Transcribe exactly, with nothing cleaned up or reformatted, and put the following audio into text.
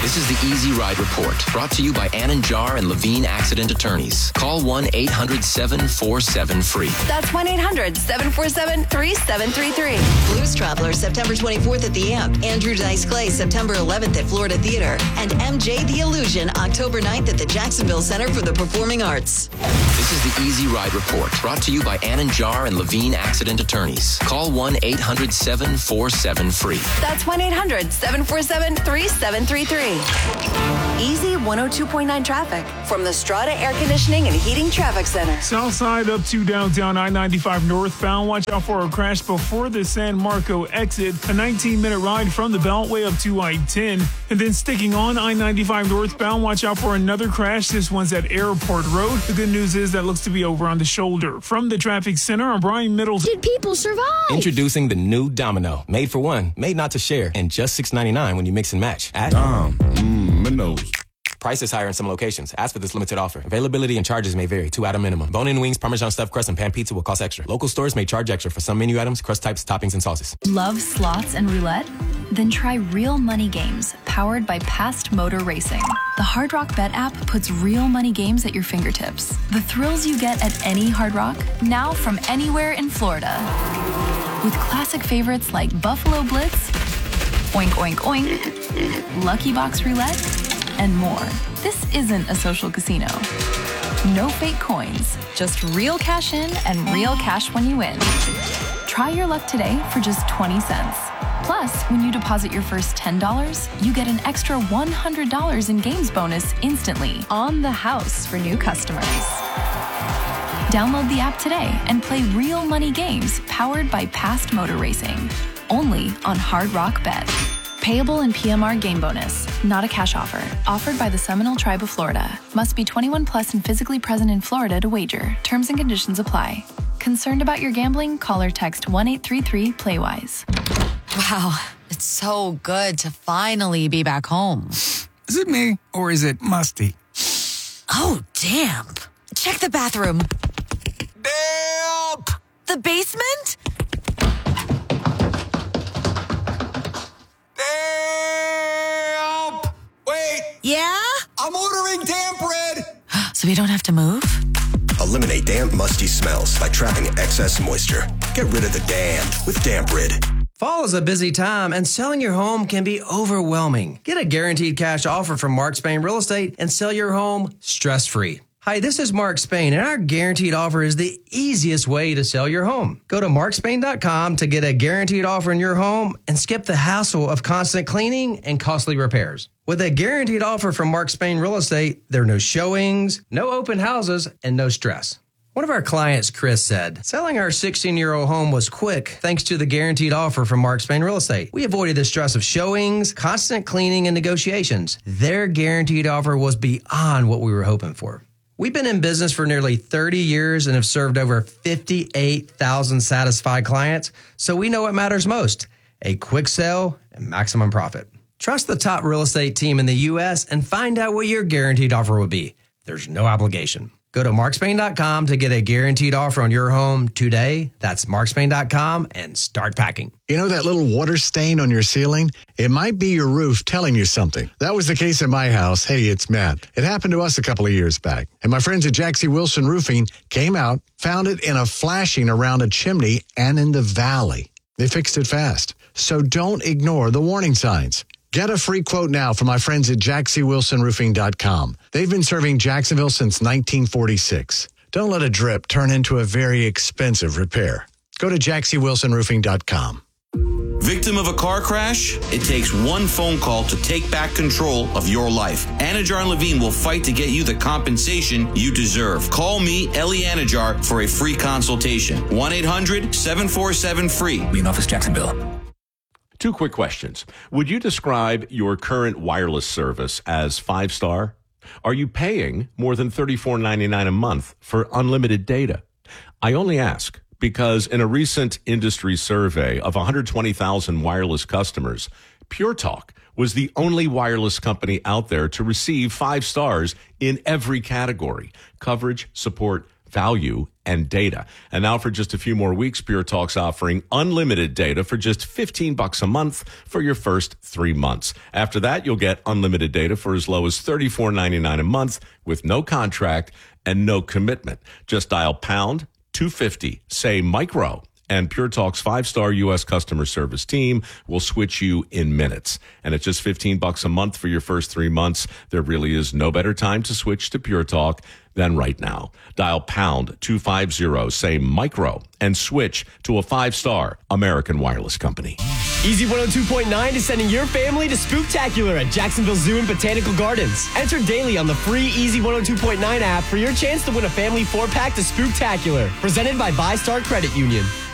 This is the Easy Ride Report, brought to you by Ann Jar and Levine Accident Attorneys. Call one eight hundred seven four seven free. That's one eight hundred seven four seven three seven three three. Blues Traveler, September twenty-fourth at the Amp. Andrew Dice Clay, September eleventh at Florida Theater. And M J The Illusion, October ninth at the Jacksonville Center for the Performing Arts. This is the Easy Ride Report, brought to you by Ann Jar and Levine Accident Attorneys. Call one eight hundred seven four seven free. That's one eight hundred seven four seven three seven three three. Easy one oh two point nine traffic from the Strata Air Conditioning and Heating Traffic Center. South side up to downtown I ninety-five northbound. Watch out for a crash before the San Marco exit. A nineteen-minute ride from the Beltway up to I ten. And then sticking on I ninety-five northbound, watch out for another crash. This one's at Airport Road. The good news is that looks to be over on the shoulder. From the traffic center, I'm Brian Middleton. Did people survive? Introducing the new Domino. Made for one, made not to share, and just six ninety-nine when you mix and match. At Dom, mmm, Minnows. Price is higher in some locations. Ask for this limited offer. Availability and charges may vary. Two item minimum. Bone-in wings, Parmesan stuffed crust, and pan pizza will cost extra. Local stores may charge extra for some menu items, crust types, toppings, and sauces. Love slots and roulette? Then try Real Money Games, powered by Past Motor Racing. The Hard Rock Bet app puts real money games at your fingertips. The thrills you get at any Hard Rock, now from anywhere in Florida. With classic favorites like Buffalo Blitz, Oink Oink Oink, Lucky Box Roulette, and more. This isn't a social casino. No fake coins, just real cash in and real cash when you win. Try your luck today for just twenty cents. Plus, when you deposit your first ten dollars, you get an extra one hundred dollars in games bonus instantly on the house for new customers. Download the app today and play real money games powered by Past Motor Racing. Only on Hard Rock Bet. Payable in P M R game bonus. Not a cash offer. Offered by the Seminole Tribe of Florida. Must be twenty-one plus and physically present in Florida to wager. Terms and conditions apply. Concerned about your gambling? Call or text one eight three three play wise. Wow, it's so good to finally be back home. Is it me or is it musty? Oh, damp. Check the bathroom. Damp! The basement? Damp! Wait! Yeah? I'm ordering damp bread! So we don't have to move? Eliminate damp, musty smells by trapping excess moisture. Get rid of the damp with Damp Rid. Fall is a busy time, and selling your home can be overwhelming. Get a guaranteed cash offer from Mark Spain Real Estate and sell your home stress-free. Hi, this is Mark Spain, and our guaranteed offer is the easiest way to sell your home. Go to mark spain dot com to get a guaranteed offer in your home and skip the hassle of constant cleaning and costly repairs. With a guaranteed offer from Mark Spain Real Estate, there are no showings, no open houses, and no stress. One of our clients, Chris, said, selling our sixteen-year-old home was quick thanks to the guaranteed offer from Mark Spain Real Estate. We avoided the stress of showings, constant cleaning, and negotiations. Their guaranteed offer was beyond what we were hoping for. We've been in business for nearly thirty years and have served over fifty-eight thousand satisfied clients, so we know what matters most, a quick sale and maximum profit. Trust the top real estate team in the U S and find out what your guaranteed offer would be. There's no obligation. Go to mark spain dot com to get a guaranteed offer on your home today. That's mark spain dot com and start packing. You know that little water stain on your ceiling? It might be your roof telling you something. That was the case at my house. Hey, it's Matt. It happened to us a couple of years back. And my friends at Jaxie Wilson Roofing came out, found it in a flashing around a chimney and in the valley. They fixed it fast. So don't ignore the warning signs. Get a free quote now from my friends at jaxie wilson roofing dot com. They've been serving Jacksonville since nineteen forty-six. Don't let a drip turn into a very expensive repair. Go to jaxie wilson roofing dot com. Victim of a car crash? It takes one phone call to take back control of your life. Anajar and Levine will fight to get you the compensation you deserve. Call me, Ellie Anajar, for a free consultation. one eight hundred seven four seven free. Main office, Jacksonville. Two quick questions. Would you describe your current wireless service as five-star? Are you paying more than thirty-four ninety-nine a month for unlimited data? I only ask because in a recent industry survey of one hundred twenty thousand wireless customers, Pure Talk was the only wireless company out there to receive five stars in every category: coverage, support, value, and data. And now for just a few more weeks, Pure Talk's offering unlimited data for just fifteen bucks a month for your first three months. After that, you'll get unlimited data for as low as thirty-four ninety-nine a month with no contract and no commitment. Just dial pound two fifty, say micro, and Pure Talk's five-star U S customer service team will switch you in minutes. And at just fifteen bucks a month for your first three months, there really is no better time to switch to Pure Talk than right now. Dial pound two fifty, say micro, and switch to a five-star American Wireless company. Easy one oh two point nine is sending your family to Spooktacular at Jacksonville Zoo and Botanical Gardens. Enter daily on the free Easy one oh two point nine app for your chance to win a family four-pack to Spooktacular. Presented by VyStar Credit Union.